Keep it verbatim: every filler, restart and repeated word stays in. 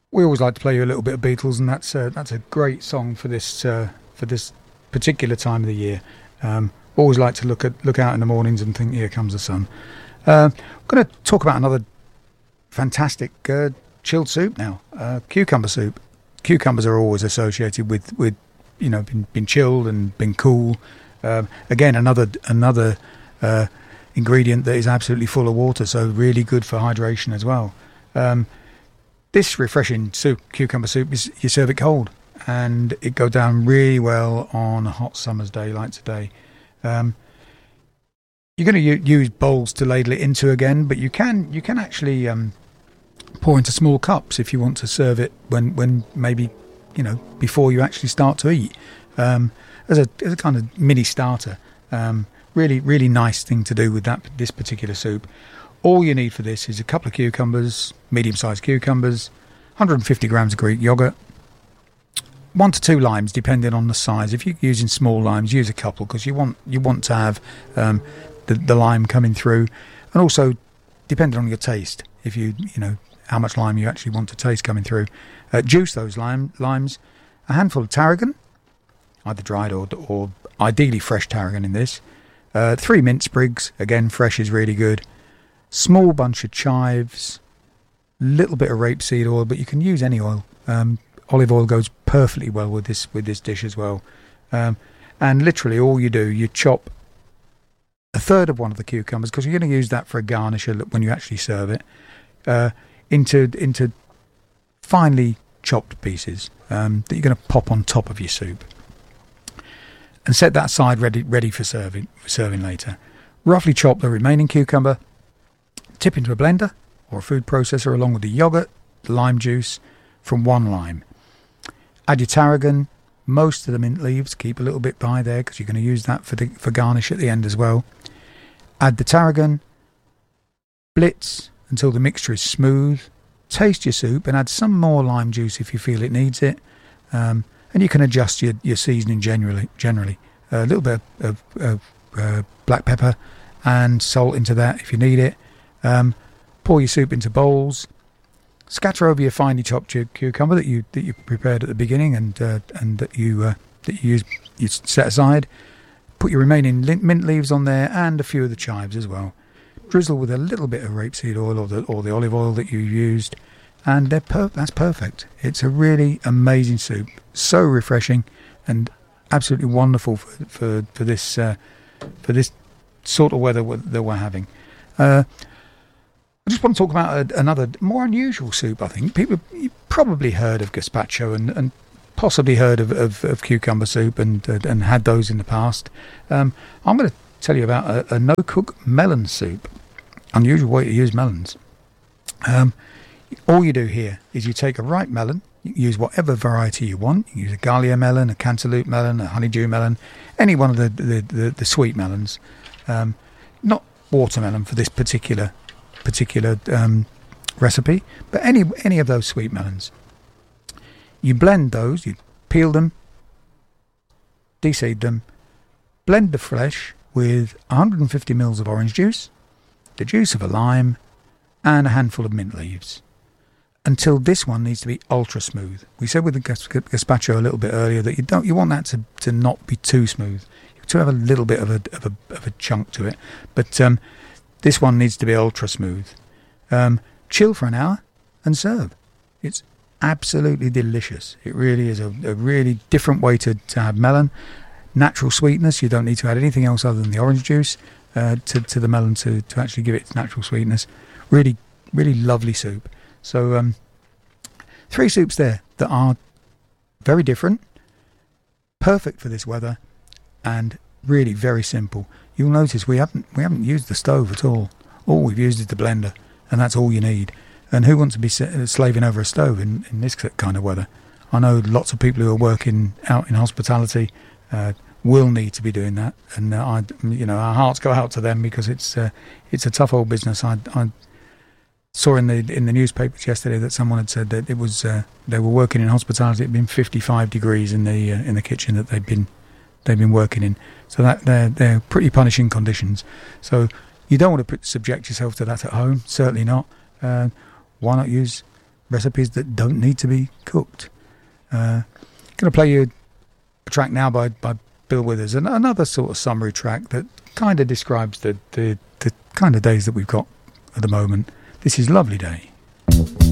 We always like to play you a little bit of Beatles, and that's uh, that's a great song for this uh, for this particular time of the year. Um, always like to look at look out in the mornings and think, here comes the sun. Uh, I'm going to talk about another fantastic uh, chilled soup now, uh, cucumber soup. Cucumbers are always associated with, with you know, been, been chilled and been cool. Uh, again, another another uh, ingredient that is absolutely full of water, so really good for hydration as well. Um, this refreshing soup, cucumber soup, is you serve it cold, and it goes down really well on a hot summer's day like today. Um, you're going to u- use bowls to ladle it into again, but you can you can actually um, pour into small cups if you want to serve it when, when maybe, you know, before you actually start to eat, um, as a as a kind of mini starter. Um, really really nice thing to do with that this particular soup. All you need for this is a couple of cucumbers, medium-sized cucumbers, one hundred fifty grams of Greek yogurt, one to two limes, depending on the size. If you're using small limes, use a couple, because you want you want to have um, the, the lime coming through, and also depending on your taste, if you you know how much lime you actually want to taste coming through. Uh, juice those lime limes, a handful of tarragon, either dried or or ideally fresh tarragon in this. Uh, three mint sprigs, again fresh is really good. Small bunch of chives, little bit of rapeseed oil, but you can use any oil. Um, olive oil goes perfectly well with this with this dish as well. Um, and literally all you do, you chop a third of one of the cucumbers, because you're going to use that for a garnish when you actually serve it, uh, into into finely chopped pieces um, that you're going to pop on top of your soup, and set that aside ready ready for serving for serving later. Roughly chop the remaining cucumber, tip into a blender or a food processor along with the yogurt, the lime juice from one lime. Add your tarragon, most of the mint leaves, keep a little bit by there because you're going to use that for the, for garnish at the end as well. Add the tarragon, blitz until the mixture is smooth. Taste your soup and add some more lime juice if you feel it needs it. Um, and you can adjust your, your seasoning generally. Generally, a little bit of, of uh, black pepper and salt into that if you need it. Um, pour your soup into bowls. Scatter over your finely chopped cucumber that you that you prepared at the beginning and uh, and that you uh, that you use you set aside. Put your remaining mint leaves on there and a few of the chives as well. Drizzle with a little bit of rapeseed oil or the or the olive oil that you used, and they're per- that's perfect. It's a really amazing soup, so refreshing and absolutely wonderful for for, for this uh, for this sort of weather that we're having. Uh, I just want to talk about a, another more unusual soup. I think people you've probably heard of gazpacho and, and possibly heard of, of, of cucumber soup and uh, and had those in the past. Um, I'm going to tell you about a, a no-cook melon soup. Unusual way to use melons. Um, all you do here is you take a ripe melon. You use whatever variety you want. You use a Gallia melon, a cantaloupe melon, a honeydew melon, any one of the the, the, the sweet melons. Um, not watermelon for this particular particular um, recipe, but any any of those sweet melons. You blend those, you peel them, deseed them, blend the flesh with one hundred fifty mils of orange juice, the juice of a lime, and a handful of mint leaves, until this one needs to be ultra smooth. We said with the gazpacho a little bit earlier that you don't you want that to, to not be too smooth, to have a little bit of a of a, of a chunk to it, but um, this one needs to be ultra smooth. Um, chill for an hour and serve. It's absolutely delicious. It really is a, a really different way to, to have melon. Natural sweetness. You don't need to add anything else other than the orange juice uh, to, to the melon to, to actually give it its natural sweetness. Really, really lovely soup. So um, three soups there that are very different, perfect for this weather, and really very simple. You'll notice we haven't we haven't used the stove at all. All we've used is the blender, and that's all you need. And who wants to be slaving over a stove in, in this kind of weather? I know lots of people who are working out in hospitality uh, will need to be doing that, and uh, I, you know, our hearts go out to them because it's uh, it's a tough old business. I, I saw in the in the newspapers yesterday that someone had said that it was uh, they were working in hospitality. It'd been fifty-five degrees in the uh, in the kitchen that they'd been they've been working in, so that they're they're pretty punishing conditions. So you don't want to put, subject yourself to that at home. Certainly not. Uh, why not use recipes that don't need to be cooked. Uh, going to play you a track now by, by Bill Withers, and another sort of summary track that kind of describes the, the, the kind of days that we've got at the moment. This is Lovely Day.